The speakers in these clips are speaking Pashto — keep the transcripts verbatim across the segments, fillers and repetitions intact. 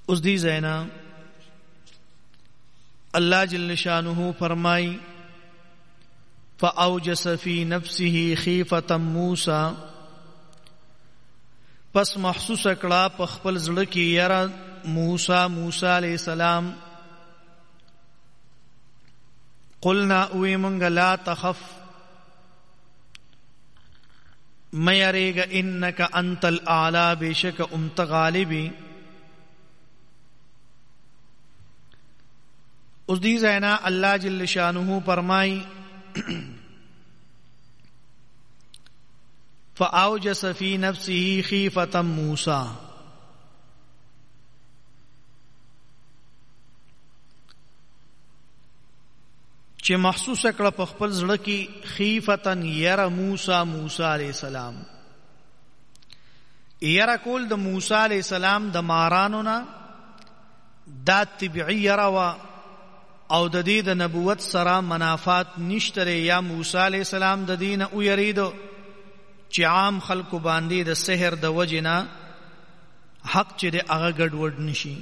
اس دی زینا اللہ جل شانہ فرمائی فأوجس فی نفسه خیفة موسیٰ، پس محسوس کړه په خپل زړه کې یاره موسی موسی علیہ السلام. قلنا اوی منگا لا تخف میاریگا انکا انت الاعلا، بیشک امت غالبی. اس دی زینا اللہ جل شانہ فرمائی فأوجس فی نفسه خیفة موسیٰ، چې محسوس کړه په خپل زړه کې خیفتن یره موسی موسی علیہ السلام. یره کول د موسی علیہ السلام د مارانو نه دا طبیعي یره وا او د دې د نبوت سره منافات نشته. یا موسی علیہ السلام د دین او یریدو چې عام خلکو باندې د سحر د وجنا حق چې د هغه ګډوډ نشي.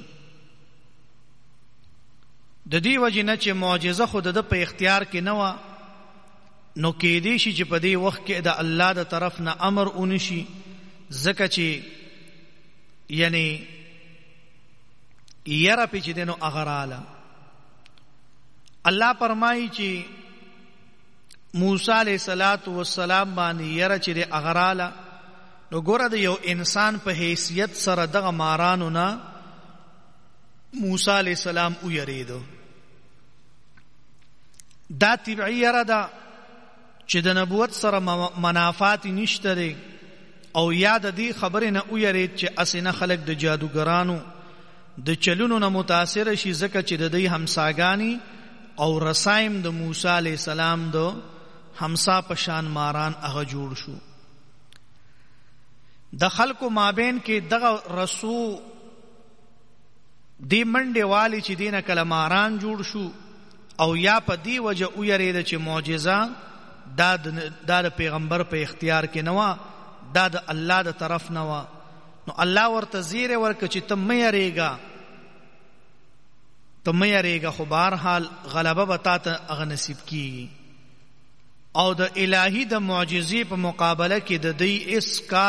د دې وجنه چې معجزه خود د په اختیار کې نه و، نو کې دې شي چې په دې وخت کې د الله د طرف نه امر اونشي، ځکه چې یعنی یره په چې دینو اغراله. الله فرمایي چې موسی علیہ الصلات والسلام باندې یره چې د اغراله، نو ګوره د یو انسان په حیثیت سره دغه مارانو نه موسی علیہ السلام او یریدو. دا طبعی یره ده چې د نبوت سره منافات نشته دی، او یاد دی خبره نه او یرید چې اسنه خلق د جادوګرانو د چلونو نه متاثر شي، ځکه چې د دې همساګانی او رسایم د موسی علیہ السلام دو همسا پشان ماران هغه جوړ شو. د خلکو مابین کې دغه رسو دی منډه والی چې دینه کلماران جوړ شو، او یا په دی وجه او یریده چې معجزه دا د پیغمبر په اختیار کې نه و، دا د الله د طرف نه و. نو الله ورته زیره ورکه چې ته مې یریږه ته مې یریږه، خو بهرحال غلبه به تا ته هغه نصیب کیږي. او د الهی د معجزې په مقابله کې د دې اس